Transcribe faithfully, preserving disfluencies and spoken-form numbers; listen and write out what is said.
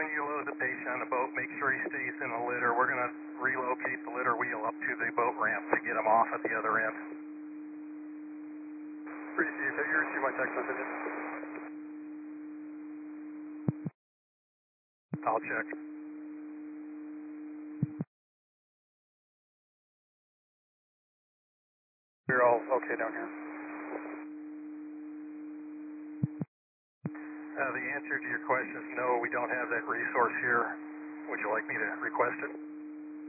when you load the patient on the boat, make sure he stays in the litter. We're going to relocate the litter wheel up to the boat ramp to get him off at the other end. Received. Have you received my text message? I'll check. We're all okay down here. Uh, the answer to your question is no, we don't have that resource here. Would you like me to request it?